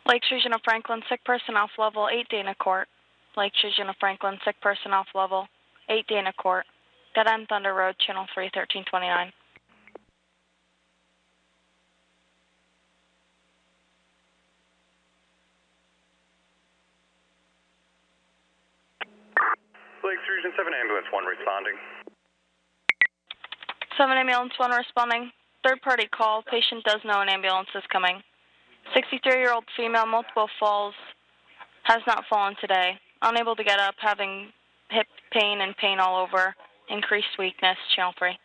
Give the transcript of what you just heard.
Lake Region of Franklin, sick person off level 8 Dana Court. Lake Region of Franklin, sick person off level 8 Dana Court. Dead End Thunder Road, Channel 3, 1329. Lake Region 7 Ambulance 1 responding. 7 Ambulance 1 responding. Third party call. Patient does know an ambulance is coming. 63-year-old female, multiple falls, has not fallen today. Unable to get up, having hip pain and pain all over. Increased weakness, Channel 3.